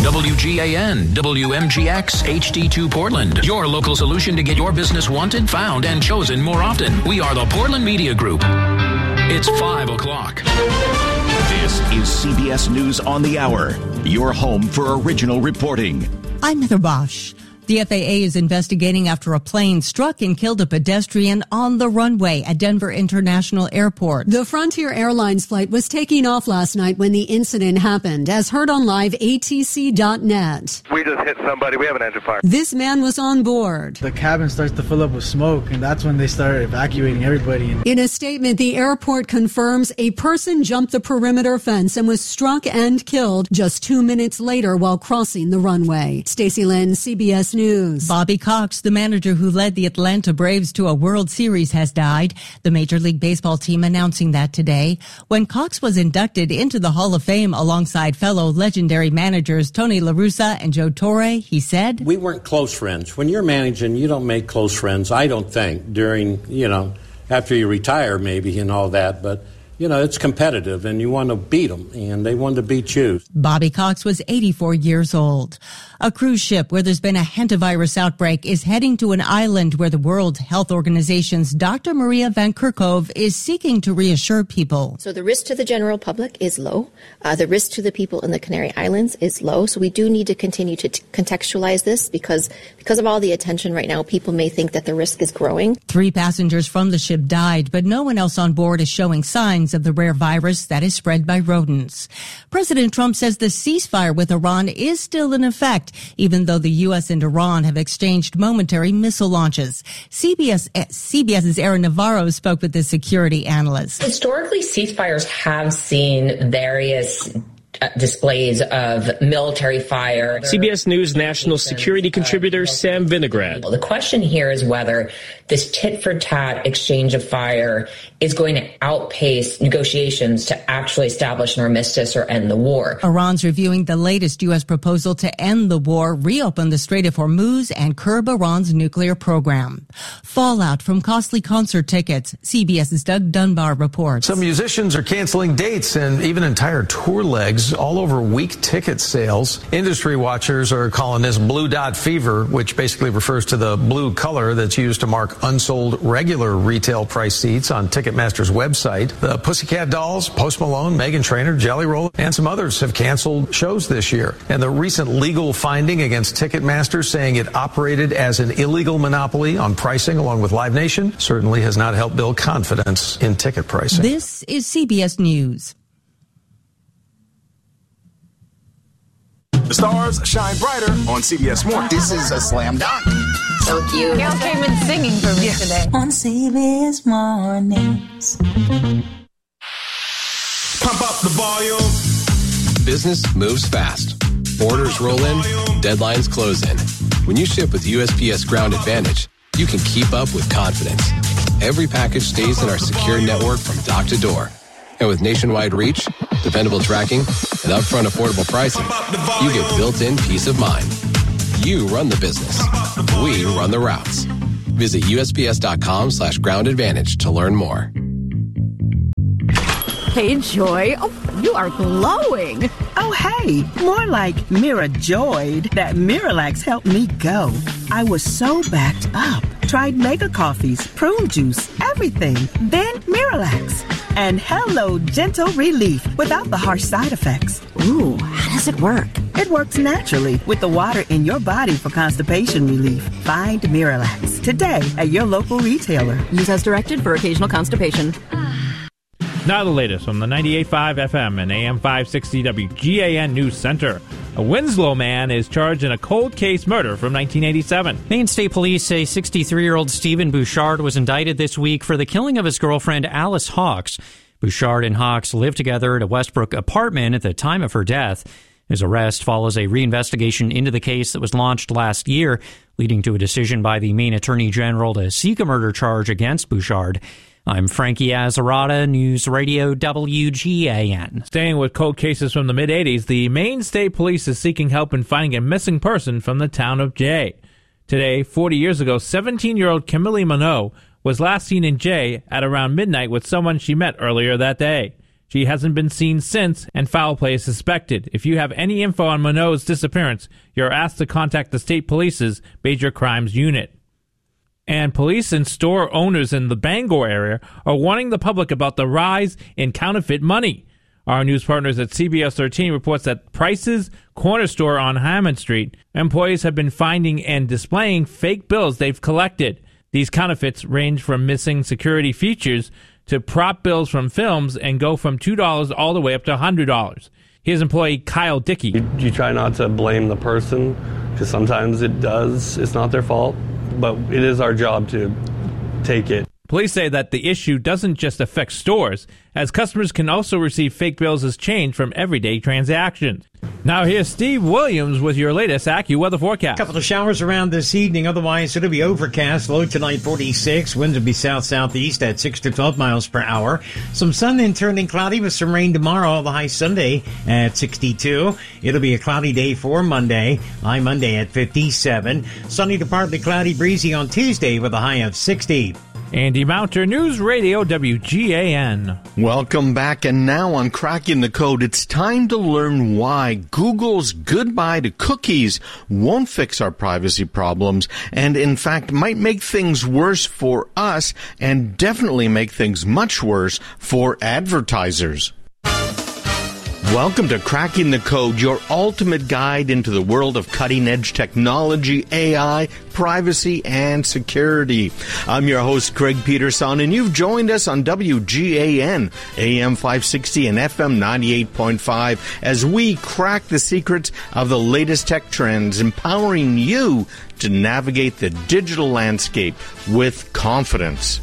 WGAN, WMGX, HD2 Portland. Your local solution to get your business wanted, found, and chosen more often. We are the Portland Media Group. It's 5 o'clock. This is CBS News on the Hour, your home for original reporting. I'm Heather Bosch. The FAA is investigating after a plane struck and killed a pedestrian on the runway at Denver International Airport. The Frontier Airlines flight was taking off last night when the incident happened, as heard on live ATC.net. We just hit somebody. We have an engine fire. This man was on board. The cabin starts to fill up with smoke, and that's when they start evacuating everybody. In a statement, the airport confirms a person jumped the perimeter fence and was struck and killed just 2 minutes later while crossing the runway. Stacey Lynn, CBS News. Bobby Cox, the manager who led the Atlanta Braves to a World Series, has died. The Major League Baseball team announcing that today. When Cox was inducted into the Hall of Fame alongside fellow legendary managers Tony La Russa and Joe Torre, he said, "We weren't close friends. When you're managing, you don't make close friends, I don't think, during, after you retire maybe and all that, but it's competitive, and you want to beat them, and they wanted to beat you." Bobby Cox was 84 years old. A cruise ship where there's been a hantavirus outbreak is heading to an island where the World Health Organization's Dr. Maria Van Kerkhove is seeking to reassure people. So the risk to the general public is low. The risk to the people in the Canary Islands is low. So we do need to continue to contextualize this because of all the attention right now, people may think that the risk is growing. 3 passengers from the ship died, but no one else on board is showing signs of the rare virus that is spread by rodents. President Trump says the ceasefire with Iran is still in effect, even though the U.S. and Iran have exchanged momentary missile launches. CBS's Aaron Navarro spoke with the security analyst. Historically, ceasefires have seen various displays of military fire. CBS News national security contributor Sam Vinograd. The question here is whether this tit-for-tat exchange of fire is going to outpace negotiations to actually establish an armistice or end the war. Iran's reviewing the latest U.S. proposal to end the war, reopen the Strait of Hormuz, and curb Iran's nuclear program. Fallout from costly concert tickets. CBS's Doug Dunbar reports. Some musicians are canceling dates and even entire tour legs all over weak ticket sales. Industry watchers are calling this blue dot fever, which basically refers to the blue color that's used to mark unsold regular retail price seats on Ticketmaster's website. The Pussycat Dolls, Post Malone, Meghan Trainor, Jelly Roll, and some others have canceled shows this year. And the recent legal finding against Ticketmaster saying it operated as an illegal monopoly on pricing along with Live Nation certainly has not helped build confidence in ticket pricing. This is CBS News. The stars shine brighter on CBS Mornings. This is a slam dunk. So cute. Gail came in singing for me today. On CBS Mornings. Pump up the volume. Business moves fast. Orders roll in, deadlines close in. When you ship with USPS Ground Advantage, you can keep up with confidence. Every package stays in our secure network from dock to door. And with nationwide reach, dependable tracking, and upfront affordable pricing, you get built-in peace of mind. You run the business. We run the routes. Visit USPS.com/Ground Advantage to learn more. Hey, Joy. Oh, you are glowing. Oh, hey, more like Mira Joyed. That Miralax helped me go. I was so backed up. Tried mega coffees, prune juice, everything. Then Miralax. And hello, gentle relief without the harsh side effects. Ooh, how does it work? It works naturally with the water in your body for constipation relief. Find Miralax today at your local retailer. Use as directed for occasional constipation. Now the latest from the 98.5 FM and AM 560 WGAN News Center. A Winslow man is charged in a cold case murder from 1987. Maine State Police say 63-year-old Stephen Bouchard was indicted this week for the killing of his girlfriend Alice Hawks. Bouchard and Hawks lived together at a Westbrook apartment at the time of her death. His arrest follows a reinvestigation into the case that was launched last year, leading to a decision by the Maine Attorney General to seek a murder charge against Bouchard. I'm Frankie Azzarata, News Radio WGAN. Staying with cold cases from the mid-'80s, the Maine State Police is seeking help in finding a missing person from the town of Jay. Today, 40 years ago, 17-year-old Camille Monod was last seen in Jay at around midnight with someone she met earlier that day. She hasn't been seen since, and foul play is suspected. If you have any info on Minogue's disappearance, you're asked to contact the state police's Major Crimes Unit. And police and store owners in the Bangor area are warning the public about the rise in counterfeit money. Our news partners at CBS 13 reports that Price's corner store on Hammond Street, employees have been finding and displaying fake bills they've collected. These counterfeits range from missing security features to prop bills from films and go from $2 all the way up to $100. Here's employee Kyle Dickey. You try not to blame the person, because sometimes it's not their fault, but it is our job to take it. Police say that the issue doesn't just affect stores, as customers can also receive fake bills as change from everyday transactions. Now here's Steve Williams with your latest AccuWeather forecast. A couple of showers around this evening. Otherwise, it'll be overcast. Low tonight 46. Winds will be south-southeast at 6 to 12 miles per hour. Some sun then turning cloudy with some rain tomorrow. The high Sunday at 62. It'll be a cloudy day for Monday. High Monday at 57. Sunny to partly cloudy, breezy on Tuesday with a high of 60. Andy Mounter, News Radio WGAN. Welcome back, and now on Cracking the Code, it's time to learn why Google's goodbye to cookies won't fix our privacy problems, and in fact might make things worse for us, and definitely make things much worse for advertisers. Welcome to Cracking the Code, your ultimate guide into the world of cutting-edge technology, AI, privacy, and security. I'm your host, Craig Peterson, and you've joined us on WGAN, AM 560 and FM 98.5, as we crack the secrets of the latest tech trends, empowering you to navigate the digital landscape with confidence.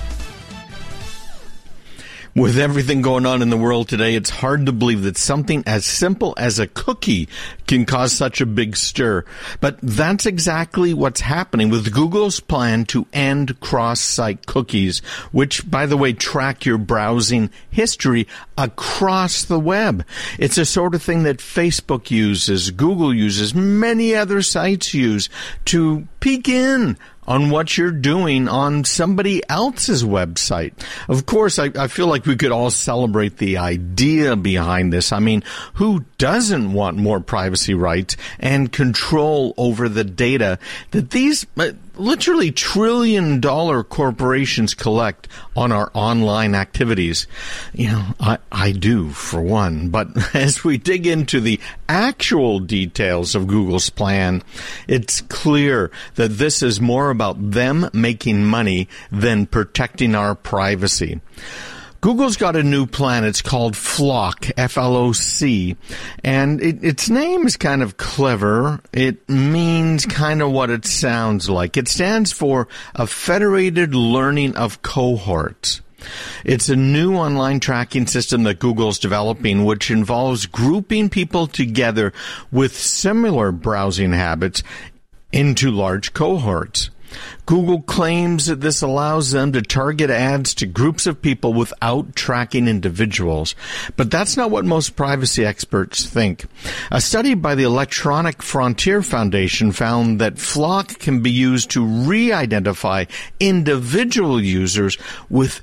With everything going on in the world today, it's hard to believe that something as simple as a cookie can cause such a big stir. But that's exactly what's happening with Google's plan to end cross-site cookies, which, by the way, track your browsing history across the web. It's the sort of thing that Facebook uses, Google uses, many other sites use to peek in on what you're doing on somebody else's website. Of course, I feel like we could all celebrate the idea behind this. I mean, who doesn't want more privacy rights and control over the data that these literally trillion-dollar corporations collect on our online activities? You know, I do, for one. But as we dig into the actual details of Google's plan, it's clear that this is more about them making money than protecting our privacy. Google's got a new plan. It's called FLoC, F-L-O-C, and its name is kind of clever. It means kind of what it sounds like. It stands for a Federated Learning of Cohorts. It's a new online tracking system that Google's developing, which involves grouping people together with similar browsing habits into large cohorts. Google claims that this allows them to target ads to groups of people without tracking individuals. But that's not what most privacy experts think. A study by the Electronic Frontier Foundation found that FLoC can be used to re-identify individual users with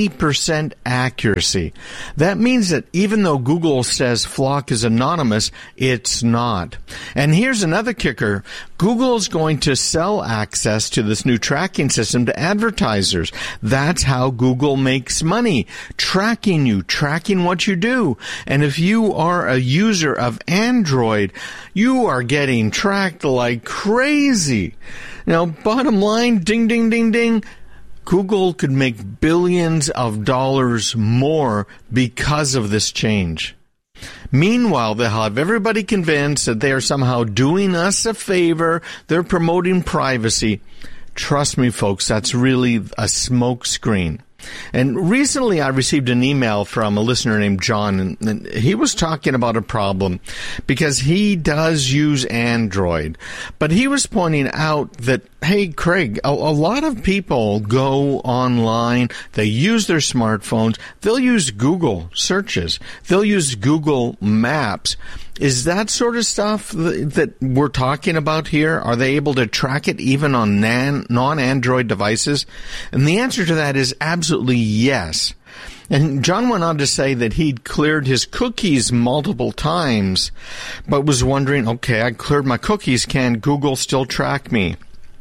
80% accuracy. That means that even though Google says FLoC is anonymous, it's not. And here's another kicker. Google's going to sell access to this new tracking system to advertisers. That's how Google makes money. Tracking you, tracking what you do. And if you are a user of Android, you are getting tracked like crazy. Now, bottom line, ding, ding, ding, ding. Google could make billions of dollars more because of this change. Meanwhile, they'll have everybody convinced that they are somehow doing us a favor. They're promoting privacy. Trust me, folks, that's really a smokescreen. And recently I received an email from a listener named John, and he was talking about a problem because he does use Android. But he was pointing out that, hey, Craig, a lot of people go online, they use their smartphones, they'll use Google searches, they'll use Google Maps. Is that sort of stuff that we're talking about here? Are they able to track it even on non-Android devices? And the answer to that is absolutely yes. And John went on to say that he'd cleared his cookies multiple times, but was wondering, okay, I cleared my cookies. Can Google still track me?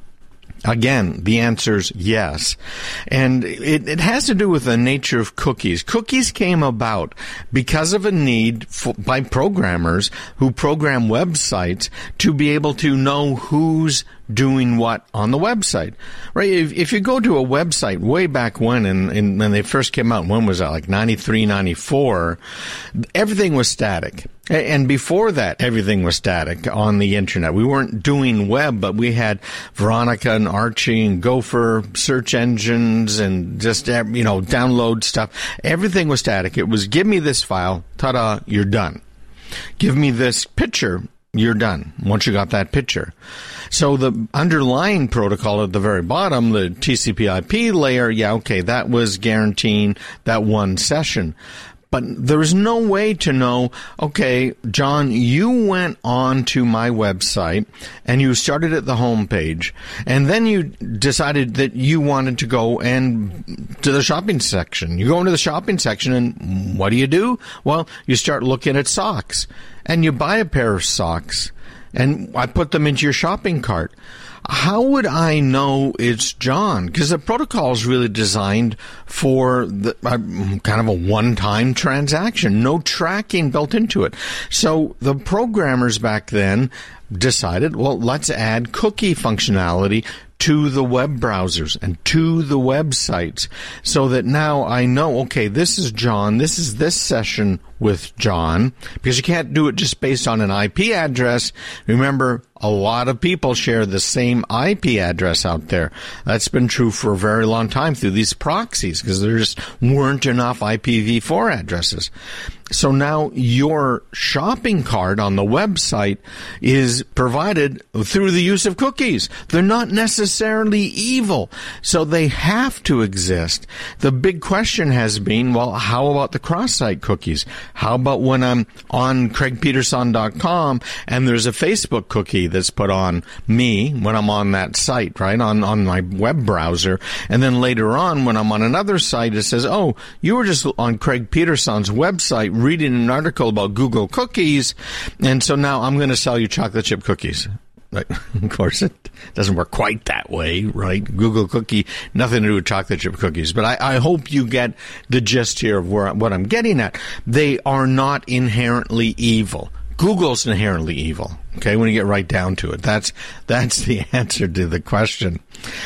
Again, the answer's yes. And it has to do with the nature of cookies. Cookies came about because of a need by programmers who program websites to be able to know who's doing what on the website, right? If you go to a website way back when they first came out, when was that, like 93, 94, everything was static. And before that, everything was static on the internet. We weren't doing web, but we had Veronica and Archie and Gopher search engines and just, download stuff. Everything was static. It was, give me this file, ta-da, you're done. Give me this picture, you're done once you got that picture. So the underlying protocol at the very bottom, the TCP/IP layer, that was guaranteeing that one session. But there was no way to know, okay, John, you went on to my website and you started at the home page, and then you decided that you wanted to go and to the shopping section. You go into the shopping section, and what do? Well, you start looking at socks, and you buy a pair of socks, and I put them into your shopping cart. How would I know it's John? Because the protocol is really designed for kind of a one-time transaction, no tracking built into it. So the programmers back then decided, well, let's add cookie functionality to the web browsers and to the websites so that now I know, okay, this is John, this is this session with John, because you can't do it just based on an IP address. Remember, a lot of people share the same IP address out there. That's been true for a very long time through these proxies, because there just weren't enough IPv4 addresses. So now your shopping cart on the website is provided through the use of cookies. They're not necessarily evil, so they have to exist. The big question has been, well, how about the cross-site cookies? How about when I'm on CraigPeterson.com and there's a Facebook cookie that's put on me when I'm on that site, right, on my web browser, and then later on when I'm on another site it says, oh, you were just on Craig Peterson's website reading an article about Google cookies, and so now I'm going to sell you chocolate chip cookies. Right. Of course, it doesn't work quite that way, right? Google cookie, nothing to do with chocolate chip cookies. But I hope you get the gist here of what I'm getting at. They are not inherently evil. Google's inherently evil, okay, when you get right down to it. That's the answer to the question.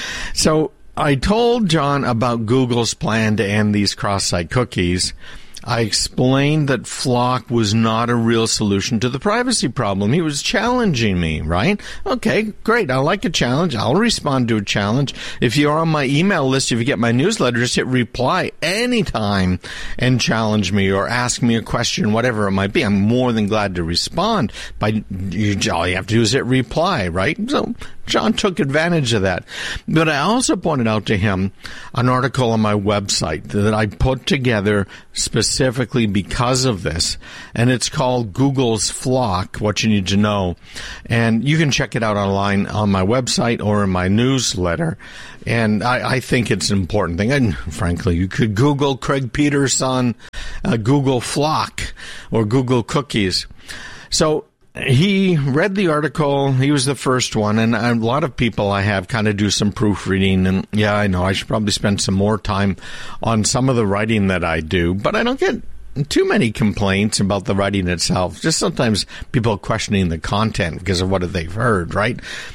So I told John about Google's plan to end these cross-site cookies. I explained that Flock was not a real solution to the privacy problem. He was challenging me, right? Okay, great. I like a challenge. I'll respond to a challenge. If you're on my email list, if you get my newsletter, just hit reply anytime and challenge me or ask me a question, whatever it might be. I'm more than glad to respond. All you have to do is hit reply, right? So John took advantage of that. But I also pointed out to him an article on my website that I put together specifically because of this, and it's called Google's Flock, What You Need to Know. And you can check it out online on my website or in my newsletter. And I think it's an important thing. And frankly, you could Google Craig Peterson, Google Flock, or Google Cookies. So he read the article. He was the first one, and a lot of people I have kind of do some proofreading, and yeah, I know I should probably spend some more time on some of the writing that I do, but I don't get too many complaints about the writing itself. Just sometimes people questioning the content because of what they've heard, right?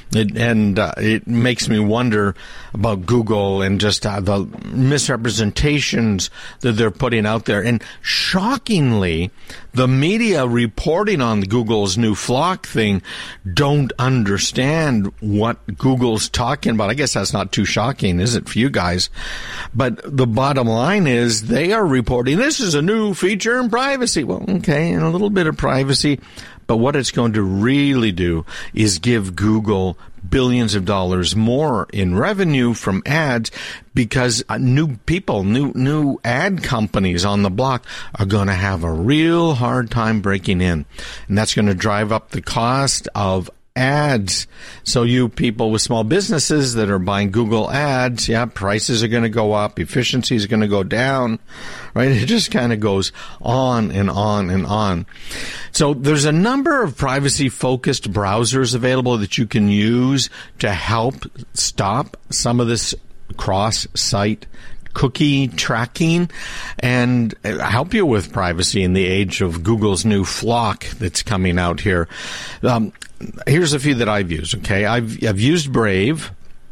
It makes me wonder about Google and just the misrepresentations that they're putting out there. And shockingly, the media reporting on Google's new Flock thing don't understand what Google's talking about. I guess that's not too shocking, is it, for you guys? But the bottom line is they are reporting this is a new feature in privacy. Well, okay, and a little bit of privacy. But what it's going to really do is give Google billions of dollars more in revenue from ads, because new people, new ad companies on the block are going to have a real hard time breaking in. And that's going to drive up the cost of ads. So you people with small businesses that are buying Google ads, prices are going to go up, efficiency is going to go down, right? It just kind of goes on and on and on. So there's a number of privacy-focused browsers available that you can use to help stop some of this cross-site cookie tracking and help you with privacy in the age of Google's new FLoC that's coming out here. Here's a few that I've used, okay? I've used Brave.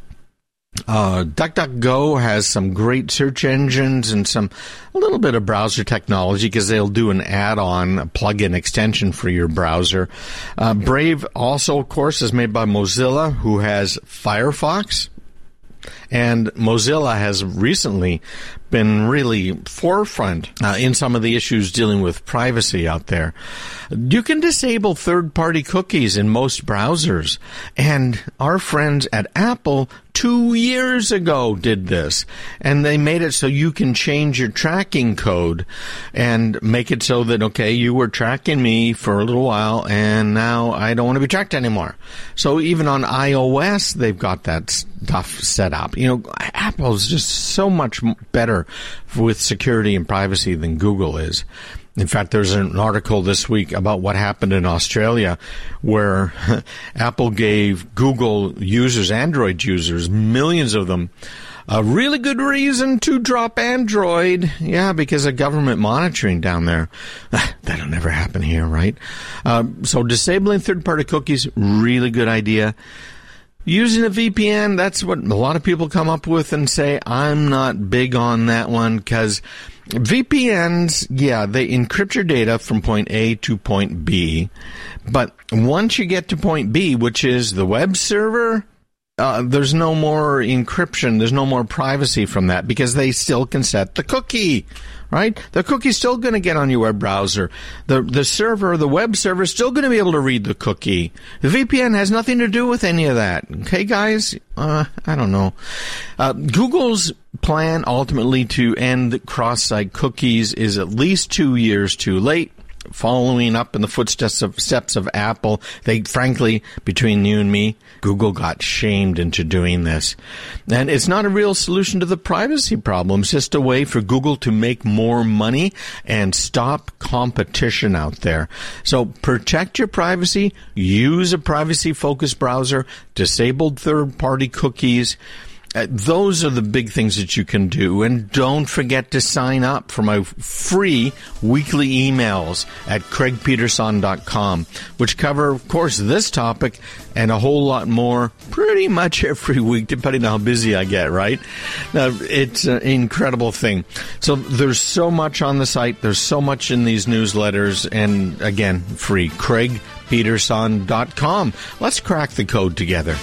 DuckDuckGo has some great search engines and a little bit of browser technology because they'll do an add-on, a plug-in extension for your browser. Brave also, of course, is made by Mozilla, who has Firefox. And Mozilla has recently been really forefront in some of the issues dealing with privacy out there. You can disable third-party cookies in most browsers. And our friends at Apple 2 years ago did this. And they made it so you can change your tracking code and make it so that, okay, you were tracking me for a little while and now I don't want to be tracked anymore. So even on iOS, they've got that stuff set up. You know, Apple's just so much better with security and privacy than Google is. In fact, there's an article this week about what happened in Australia where Apple gave Google users, Android users, millions of them, a really good reason to drop Android. Yeah, because of government monitoring down there. That'll never happen here, right? So disabling third-party cookies, really good idea. Using a VPN, that's what a lot of people come up with and say, I'm not big on that one because VPNs, they encrypt your data from point A to point B. But once you get to point B, which is the web server, there's no more encryption. There's no more privacy from that because they still can set the cookie, right? The cookie's still going to get on your web browser. The server, the web server, is still going to be able to read the cookie. The VPN has nothing to do with any of that. Okay, guys? I don't know. Google's plan ultimately to end cross-site cookies is at least 2 years too late. Following up in the footsteps of Apple, they frankly, between you and me, Google got shamed into doing this. And it's not a real solution to the privacy problem. It's just a way for Google to make more money and stop competition out there. So protect your privacy, use a privacy-focused browser, disabled third-party cookies. Those are the big things that you can do. And don't forget to sign up for my free weekly emails at craigpeterson.com, which cover, of course, this topic and a whole lot more pretty much every week, depending on how busy I get, right? Now, it's an incredible thing. So there's so much on the site. There's so much in these newsletters. And, again, free. craigpeterson.com. Let's crack the code together.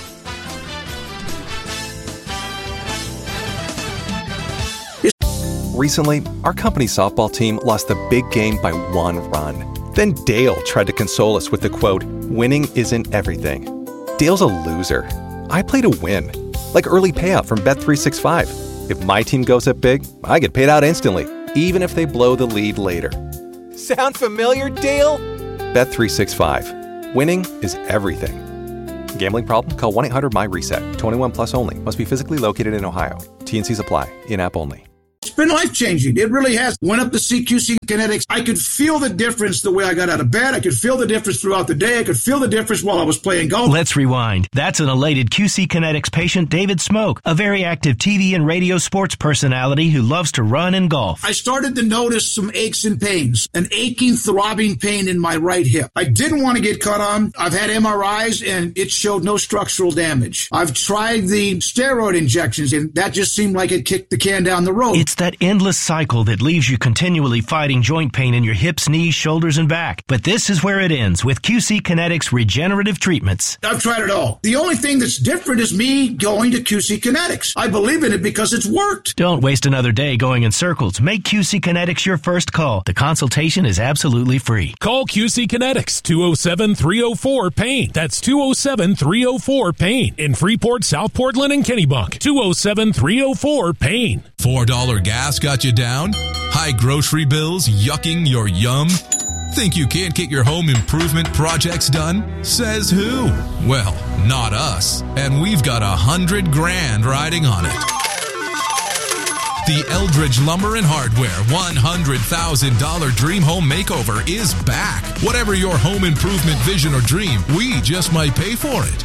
Recently, our company's softball team lost the big game by 1 run. Then Dale tried to console us with the quote, "Winning isn't everything." Dale's a loser. I play to win, like early payout from Bet365. If my team goes up big, I get paid out instantly, even if they blow the lead later. Sound familiar, Dale? Bet365. Winning is everything. Gambling problem? Call 1-800-MY-RESET. 21 plus only. Must be physically located in Ohio. T&Cs apply. In-app only. It's been life-changing. It really has. Went up to see QC Kinetics. I could feel the difference the way I got out of bed. I could feel the difference throughout the day. I could feel the difference while I was playing golf. Let's rewind. That's an elated QC Kinetics patient, David Smoke, a very active TV and radio sports personality who loves to run and golf. I started to notice some aches and pains, an aching, throbbing pain in my right hip. I didn't want to get cut on. I've had MRIs, and it showed no structural damage. I've tried the steroid injections, and that just seemed like it kicked the can down the road. It's that endless cycle that leaves you continually fighting joint pain in your hips, knees, shoulders, and back. But this is where it ends with QC Kinetics regenerative treatments. I've tried it all. The only thing that's different is me going to QC Kinetics. I believe in it because it's worked. Don't waste another day going in circles. Make QC Kinetics your first call. The consultation is absolutely free. Call QC Kinetics, 207-304-PAIN. That's 207-304-PAIN. In Freeport, South Portland, and Kennebunk. 207-304-PAIN. $4 gas got you down? High grocery bills yucking your yum? Think you can't get your home improvement projects done? Says who? Well, not us. And we've got $100,000 riding on it. The Eldridge Lumber and Hardware $100,000 Dream Home Makeover is back. Whatever your home improvement vision or dream, we just might pay for it.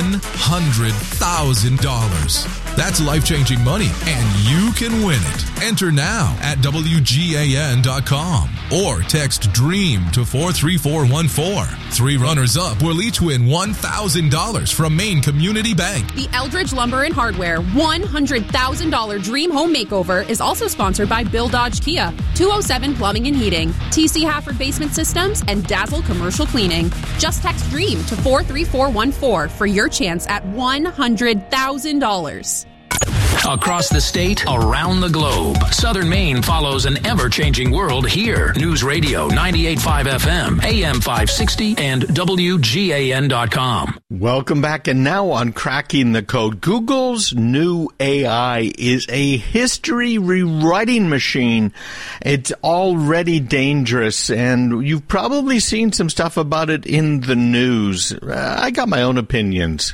$100,000. That's life-changing money, and you can win it. Enter now at WGAN.com or text DREAM to 43414. 3 runners-up will each win $1,000 from Maine Community Bank. The Eldridge Lumber and Hardware $100,000 Dream Home Makeover is also sponsored by Bill Dodge Kia, 207 Plumbing and Heating, TC Hafford Basement Systems, and Dazzle Commercial Cleaning. Just text DREAM to 43414 for your chance at $100,000. Across the state, around the globe, Southern Maine follows an ever-changing world here. News Radio 98.5 FM, AM 560, and WGAN.com. Welcome back, and now on Cracking the Code, Google's new AI is a history rewriting machine. It's already dangerous, and you've probably seen some stuff about it in the news. I got my own opinions.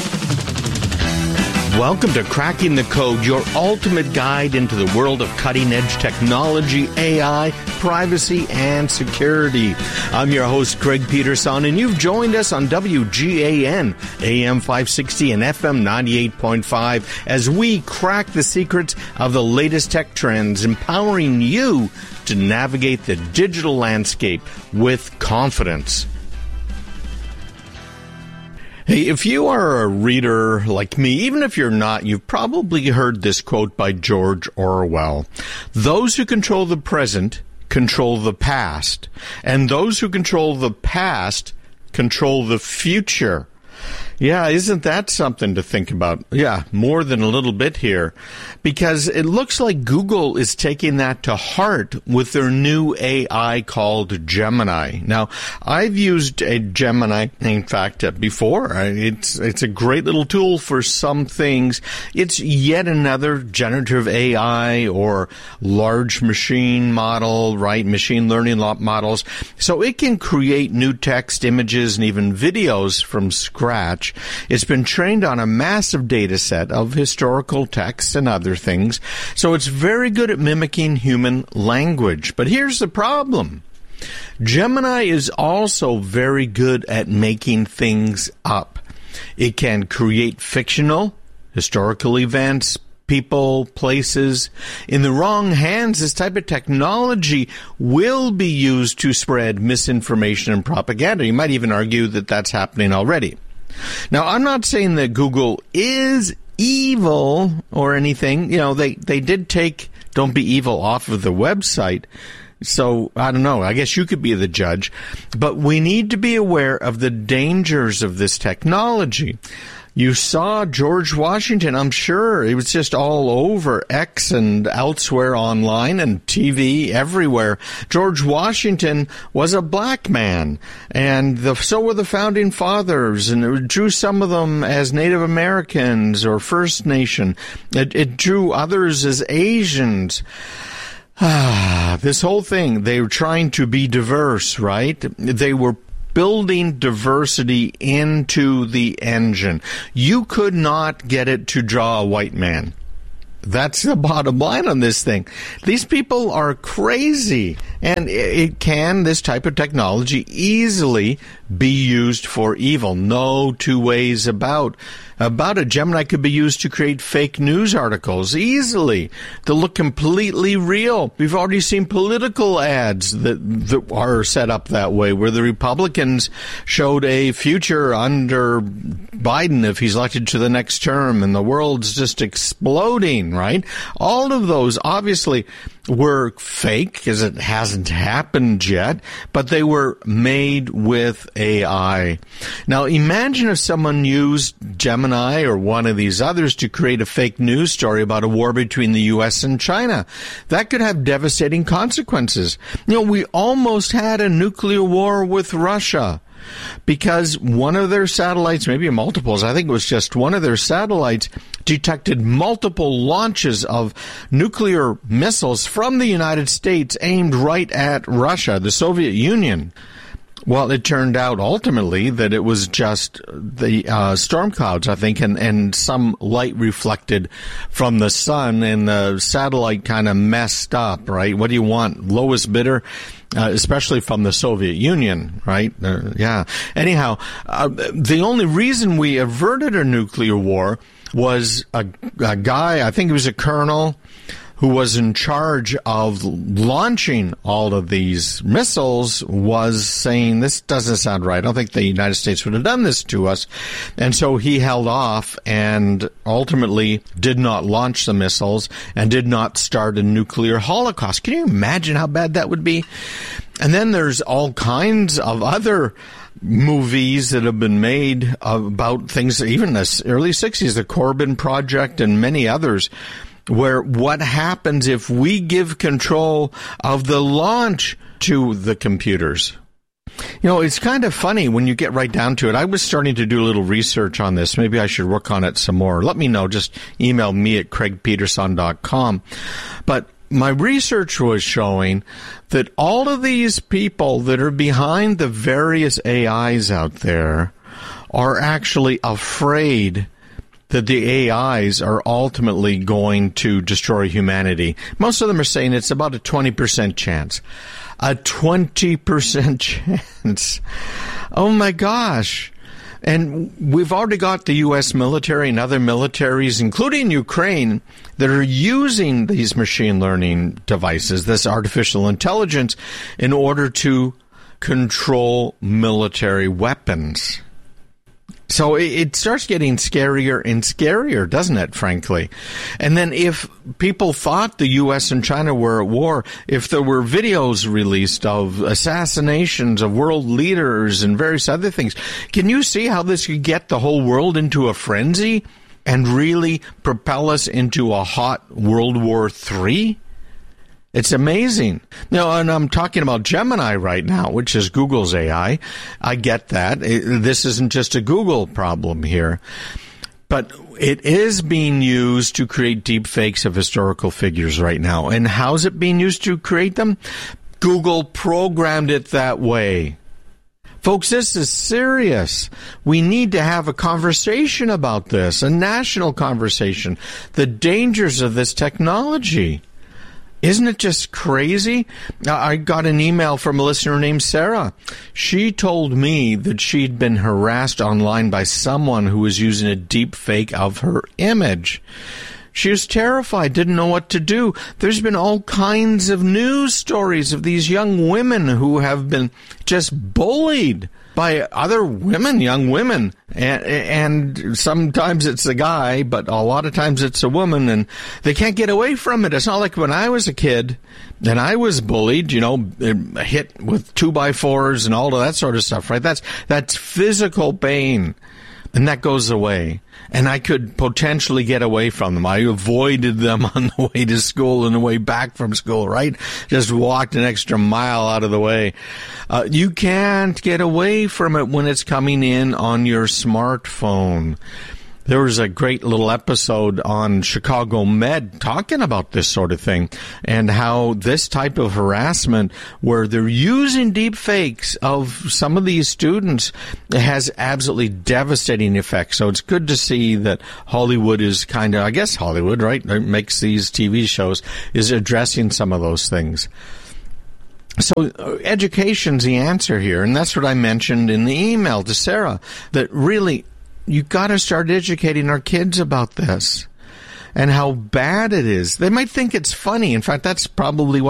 Welcome to Cracking the Code, your ultimate guide into the world of cutting-edge technology, AI, privacy, and security. I'm your host, Greg Peterson, and you've joined us on WGAN, AM 560 and FM 98.5, as we crack the secrets of the latest tech trends, empowering you to navigate the digital landscape with confidence. Hey, if you are a reader like me, even if you're not, you've probably heard this quote by George Orwell. Those who control the present control the past, and those who control the past control the future. Yeah, isn't that something to think about? Yeah, more than a little bit here. Because it looks like Google is taking that to heart with their new AI called Gemini. Now, I've used a Gemini, in fact, before. It's a great little tool for some things. It's yet another generative AI or large machine model, right? Machine learning models. So it can create new text, images, and even videos from scratch. It's been trained on a massive data set of historical texts and other things, so it's very good at mimicking human language. But here's the problem. Gemini is also very good at making things up. It can create fictional, historical events, people, places. In the wrong hands, this type of technology will be used to spread misinformation and propaganda. You might even argue that that's happening already. Now, I'm not saying that Google is evil or anything. You know, they did take Don't Be Evil off of the website. So, I don't know. I guess you could be the judge. But we need to be aware of the dangers of this technology. You saw George Washington, I'm sure. It was just all over X and elsewhere online and TV everywhere. George Washington was a black man, and so were the Founding Fathers, and it drew some of them as Native Americans or First Nation. It drew others as Asians. This whole thing, they were trying to be diverse, right? They were building diversity into the engine. You could not get it to draw a white man. That's the bottom line on this thing. These people are crazy, and this type of technology easily be used for evil. No two ways about it. Gemini could be used to create fake news articles easily that look completely real. We've already seen political ads that are set up that way, where the Republicans showed a future under Biden if he's elected to the next term, and the world's just exploding, right? All of those obviously were fake, because it hasn't happened yet, but they were made with AI. Now, imagine if someone used Gemini or one of these others to create a fake news story about a war between the U.S. and China. That could have devastating consequences. You know, we almost had a nuclear war with Russia. because one of their satellites, maybe multiples, I think it was just one of their satellites, detected multiple launches of nuclear missiles from the United States aimed right at Russia, the Soviet Union. Well, it turned out ultimately that it was just the storm clouds, I think, and some light reflected from the sun, and the satellite kind of messed up, right? What do you want? Lowest bidder? Especially from the Soviet Union, right? Yeah. Anyhow, the only reason we averted a nuclear war was a guy, I think he was a colonel, who was in charge of launching all of these missiles, was saying, this doesn't sound right. I don't think the United States would have done this to us. And so he held off and ultimately did not launch the missiles and did not start a nuclear holocaust. Can you imagine how bad that would be? And then there's all kinds of other movies that have been made about things, even the early 60s, the Corbin Project and many others, where what happens if we give control of the launch to the computers. You know, it's kind of funny when you get right down to it. I was starting to do a little research on this. Maybe I should work on it some more. Let me know. Just email me at craigpeterson.com. But my research was showing that all of these people that are behind the various AIs out there are actually afraid that the AIs are ultimately going to destroy humanity. Most of them are saying it's about a 20% chance. A 20% chance. Oh my gosh. And we've already got the U.S. military and other militaries, including Ukraine, that are using these machine learning devices, this artificial intelligence, in order to control military weapons. So it starts getting scarier and scarier, doesn't it, frankly? And then if people thought the U.S. and China were at war, if there were videos released of assassinations of world leaders and various other things, can you see how this could get the whole world into a frenzy and really propel us into a hot World War III? It's amazing. Now, and I'm talking about Gemini right now, which is Google's AI. I get that. This isn't just a Google problem here. But it is being used to create deep fakes of historical figures right now. And how's it being used to create them? Google programmed it that way. Folks, this is serious. We need to have a conversation about this, a national conversation, the dangers of this technology. Isn't it just crazy? I got an email from a listener named Sarah. She told me that she'd been harassed online by someone who was using a deep fake of her image. She was terrified, didn't know what to do. There's been all kinds of news stories of these young women who have been just bullied by other women, young women, and sometimes it's a guy, but a lot of times it's a woman, and they can't get away from it. It's not like when I was a kid and I was bullied, you know, hit with 2x4s and all of that sort of stuff, right? That's physical pain, and that goes away. And I could potentially get away from them. I avoided them on the way to school and the way back from school, right? Just walked an extra mile out of the way. You can't get away from it when it's coming in on your smartphone. There was a great little episode on Chicago Med talking about this sort of thing and how this type of harassment where they're using deep fakes of some of these students has absolutely devastating effects. So it's good to see that Hollywood is kind of, I guess Hollywood, right, makes these TV shows, is addressing some of those things. So education's the answer here, and that's what I mentioned in the email to Sarah, that really you got to start educating our kids about this and how bad it is. They might think it's funny. In fact, that's probably what